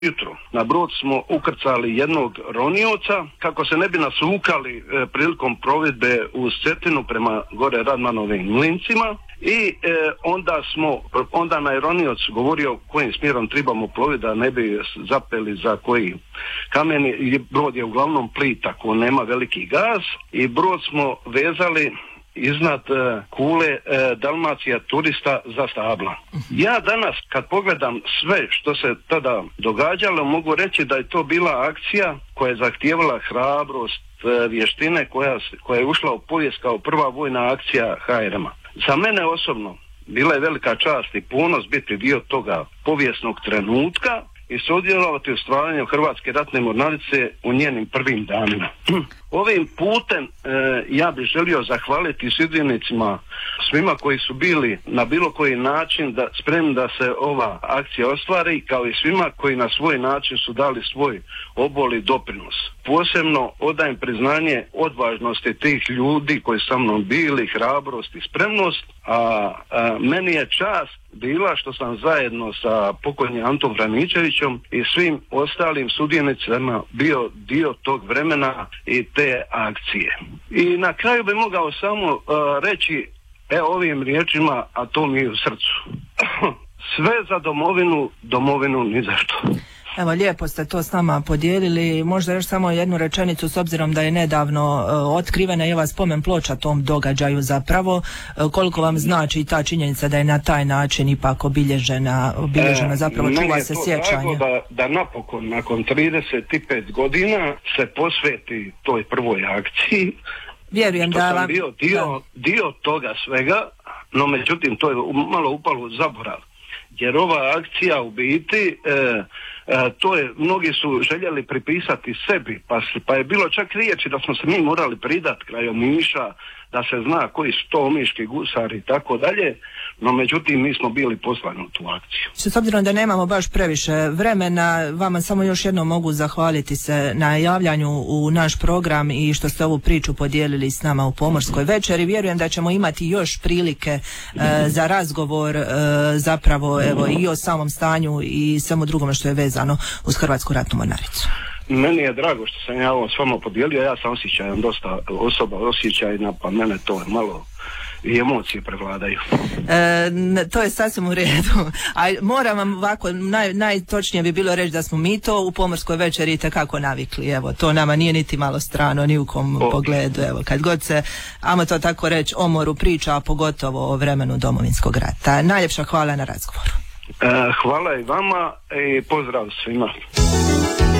jutro na brod smo ukrcali jednog ronioca kako se ne bi nasukali prilikom provedbe uz Cetinu prema gore Radmanovim mlincima i onda na ronioc govorio kojim smjerom trebamo ploviti da ne bi zapeli za koji kamen i brod je uglavnom plitak, nema veliki gaz i brod smo vezali iznad kule Dalmacija turista za stabla. Ja danas kad pogledam sve što se tada događalo mogu reći da je to bila akcija koja je zahtijevala hrabrost, vještine koja je ušla u povijest kao prva vojna akcija HRM-a. Za mene osobno bila je velika čast i ponos biti dio toga povijesnog trenutka i sudjelovati u stvaranju Hrvatske ratne mornarice u njenim prvim danima. Ovim putem ja bih želio zahvaliti sudionicima, svima koji su bili na bilo koji način spremni da se ova akcija ostvari, kao i svima koji na svoj način su dali svoj obol i doprinos. Posebno odajem priznanje odvažnosti tih ljudi koji su sa mnom bili, hrabrost i spremnost, a meni je čast bila što sam zajedno sa pokojnim Antom Vraničevićem i svim ostalim sudionicima bio dio tog vremena i te akcije. I na kraju bi mogao samo reći ovim riječima, a to mi je u srcu. Sve za domovinu ni za što. Evo, lijepo ste to s nama podijelili. Možda još samo jednu rečenicu, s obzirom da je nedavno otkrivena i ova spomen ploča tom događaju zapravo. Koliko vam znači ta činjenica da je na taj način ipak obilježena zapravo, čuva se sjećanje? Da napokon, nakon 35 godina se posveti toj prvoj akciji. Vjerujem da vam... bio dio toga svega, no međutim to je malo upalo u zaborav. Jer ova akcija u biti, mnogi su željeli pripisati sebi, pa je bilo čak riječi da smo se mi morali pridati kraj Omiša, da se zna koji su to omiški gusari i tako dalje, no međutim mi smo bili poslani u tu akciju. S obzirom da nemamo baš previše vremena, vama samo još jednom mogu zahvaliti se na javljanju u naš program i što ste ovu priču podijelili s nama u Pomorskoj večeri. Vjerujem da ćemo imati još prilike za razgovor zapravo evo i o samom stanju i svemu drugome što je vezano uz Hrvatsku ratnu mornaricu. Meni je drago što sam ja ovo s vama podijelio, ja sam osjećajan, dosta osoba osjećajna, pa mene to malo i emocije prevladaju. To je sasvim u redu. A moram vam ovako, najtočnije bi bilo reći da smo mi to u Pomorskoj večeri itekako navikli. Evo, to nama nije niti malo strano, ni u kom pogledu. Evo, kad god se, ajmo to tako reći, o moru priča, a pogotovo o vremenu Domovinskog rata. Najljepša hvala na razgovoru. Hvala i vama i pozdrav svima.